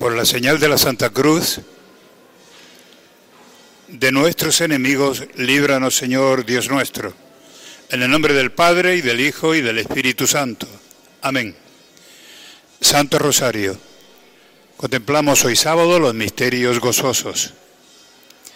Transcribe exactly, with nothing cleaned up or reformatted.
Por la señal de la Santa Cruz, de nuestros enemigos, líbranos, Señor, Dios nuestro. En el nombre del Padre, y del Hijo, y del Espíritu Santo. Amén. Santo Rosario. Contemplamos hoy sábado los misterios gozosos.